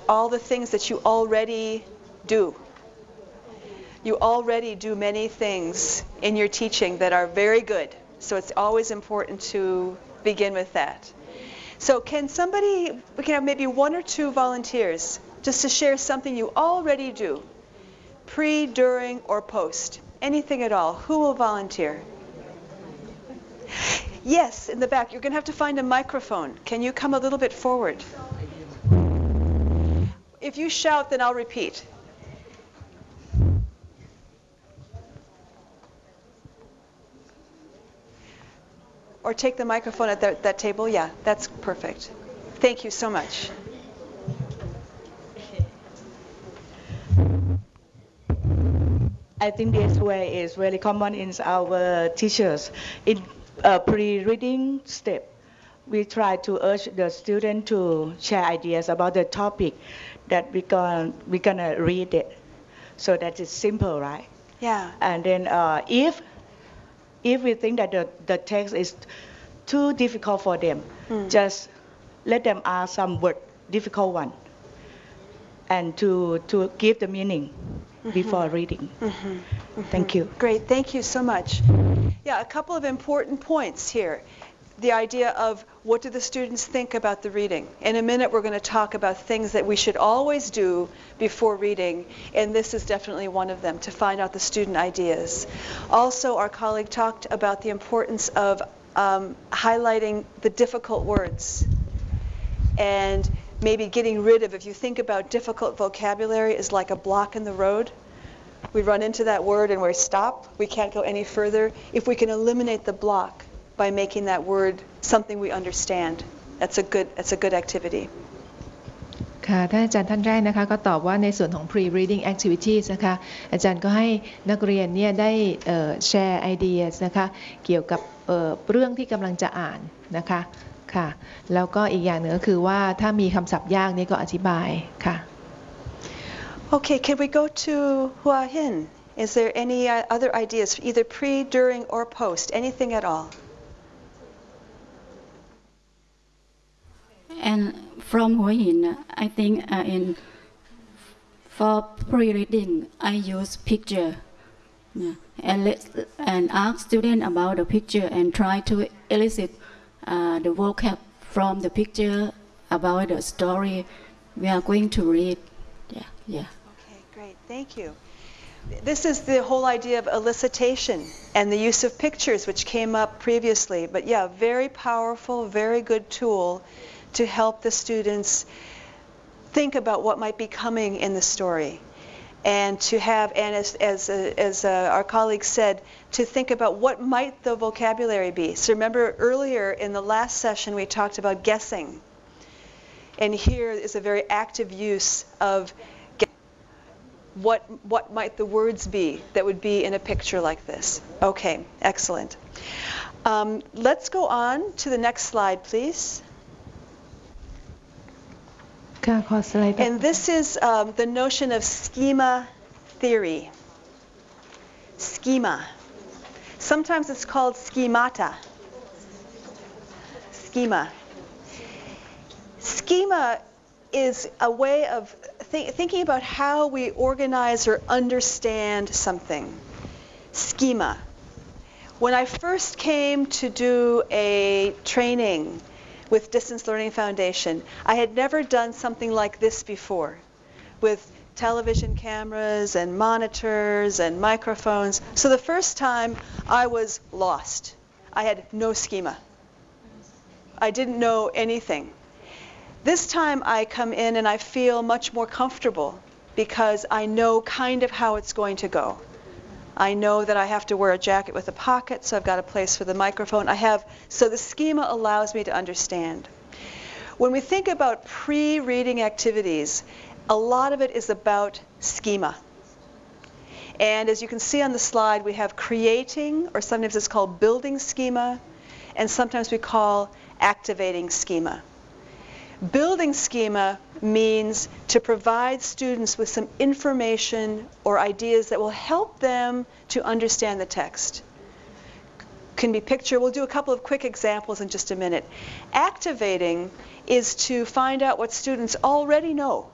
all the things that you already do. You already do many things in your teaching that are very good. So it's always important to begin with that. So can somebody, we can have maybe one or two volunteers just to share something you already do, pre, during, or post. Anything at all. Who will volunteer? Yes, in the back. You're going to have to find a microphone. Can you come a little bit forward? If you shout, then I'll repeat. Or take the microphone at that table. Yeah, that's perfect. Thank you so much. I think this way is very common in our teachers. In pre-reading step, we try to urge the student to share ideas about the topic that we're gonna read it. So that is simple, right? Yeah. And then if we think that the text is too difficult for them, just let them ask some difficult one, and to give the meaning before reading. Thank you. Great, thank you so much. Yeah, a couple of important points here. The idea of what do the students think about the reading. In a minute we're going to talk about things that we should always do before reading, and this is definitely one of them, to find out the student ideas. Also, our colleague talked about the importance of highlighting the difficult words and maybe getting rid of, if you think about difficult vocabulary is like a block in the road. We run into that word and we stop. We can't go any further. If we can eliminate the block by making that word something we understand, that's a good activity. ค่ะท่านอาจารย์ท่านแรกนะคะก็ตอบว่าในส่วนของ pre-reading activities นะคะอาจารย์ก็ให้นักเรียนเนี่ยได้แชร์ไอเดียนะคะเกี่ยวกับเรื่องที่กำลังจะอ่านนะคะค่ะแล้วก็อีกอย่างหนึ่งก็คือว่าถ้ามีคำศัพท์ยากนี่ก็อธิบายค่ะ Okay, can we go to Hua Hin? Is there any other ideas, either pre, during, or post? Anything at all? And from Hua Hin, I think for pre-reading, I use picture and ask students about the picture and try to elicit the vocab from the picture about the story we are going to read. Yeah. Okay, great. Thank you. This is the whole idea of elicitation and the use of pictures, which came up previously. But yeah, very powerful, very good tool to help the students think about what might be coming in the story. And to have, and as our colleague said, to think about what might the vocabulary be. So remember earlier in the last session we talked about guessing. And here is a very active use of what might the words be that would be in a picture like this. Okay, excellent. Let's go on to the next slide, please. And this is the notion of schema theory. Schema. Sometimes it's called schemata. Schema. Schema is a way of thinking about how we organize or understand something. Schema. When I first came to do a training with Distance Learning Foundation, I had never done something like this before, with television cameras and monitors and microphones. So the first time I was lost. I had no schema. I didn't know anything. This time I come in and I feel much more comfortable because I know kind of how it's going to go. I know that I have to wear a jacket with a pocket, so I've got a place for the microphone. So the schema allows me to understand. When we think about pre-reading activities, a lot of it is about schema. And as you can see on the slide, we have creating, or sometimes it's called building schema, and sometimes we call activating schema. Building schema means to provide students with some information or ideas that will help them to understand the text. Can be picture. We'll do a couple of quick examples in just a minute. Activating is to find out what students already know